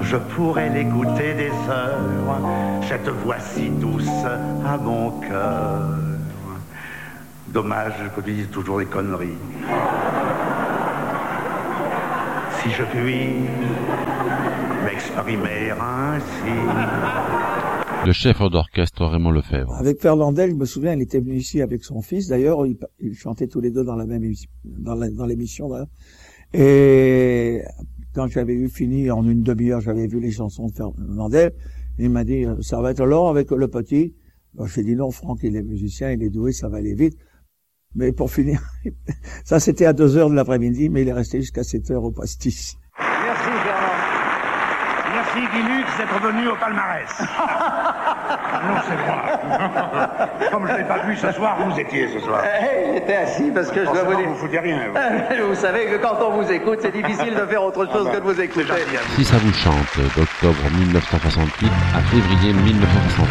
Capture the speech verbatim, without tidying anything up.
je pourrais l'écouter des heures, cette voix si douce à mon cœur. Dommage que tu dises toujours des conneries. Si je puis m'exprimer ainsi. Le chef d'orchestre Raymond Lefebvre. Avec Fernandel, je me souviens, il était venu ici avec son fils. D'ailleurs, ils, ils chantaient tous les deux dans la même émission, dans, la, dans l'émission. Là. Et quand j'avais eu fini en une demi-heure, j'avais vu les chansons de Fernandel. Il m'a dit, ça va être long avec le petit. Alors, j'ai dit non, Franck, il est musicien, il est doué, ça va aller vite. Mais pour finir, ça c'était à deux heures de l'après-midi, mais il est resté jusqu'à sept heures au pastis. Merci Fernand. Merci Guy Lux d'être venu au palmarès. Non, c'est moi. Comme je ne l'ai pas vu ce soir, vous étiez ce soir. Hey, j'étais assis parce que je dois vous dire... vous foutiez rien. Vous. Vous savez que quand on vous écoute, c'est difficile de faire autre chose ah ben, que de vous écouter. Si ça vous chante, d'octobre mille neuf cent soixante-huit à février mille neuf cent soixante-huit.